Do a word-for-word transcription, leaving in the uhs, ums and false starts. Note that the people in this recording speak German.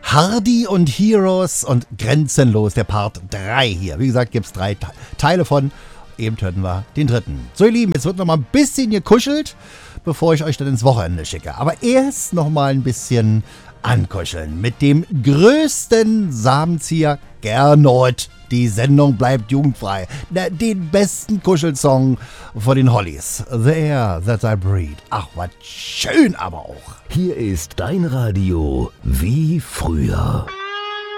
Hardy und Heroes und Grenzenlos, der Part drei hier. Wie gesagt, gibt es drei Te- Teile von. Eben hörten wir den dritten. So ihr Lieben, jetzt wird noch mal ein bisschen gekuschelt, bevor ich euch dann ins Wochenende schicke. Aber erst noch mal ein bisschen ankuscheln mit dem größten Samenzieher Gernot. Die Sendung bleibt jugendfrei. Na, den besten Kuschelsong von den Hollies. The Air That I Breathe. Ach, was schön aber auch. Hier ist dein Radio wie früher.